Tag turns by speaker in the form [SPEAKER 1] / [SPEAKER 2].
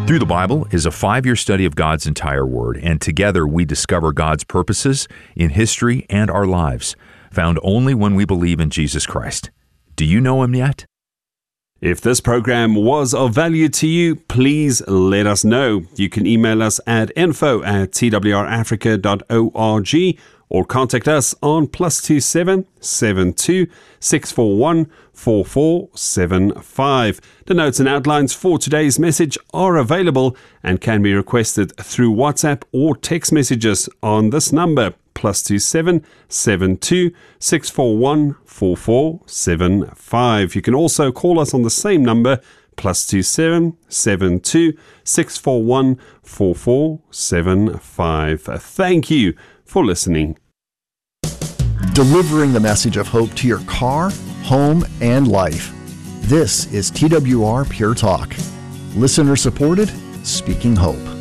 [SPEAKER 1] Through the Bible is a 5-year study of God's entire Word, and together we discover God's purposes in history and our lives, found only when we believe in Jesus Christ. Do you know Him yet?
[SPEAKER 2] If this program was of value to you, please let us know. You can email us at info@twrafrica.org or contact us on +27 72 641 4475. The notes and outlines for today's message are available and can be requested through WhatsApp or text messages on this number, +27 72 641 4475. You can also call us on the same number, +27 72 641 4475. Thank you for listening.
[SPEAKER 3] Delivering the message of hope to your car, home, and life. This is TWR Pure Talk. Listener supported, speaking hope.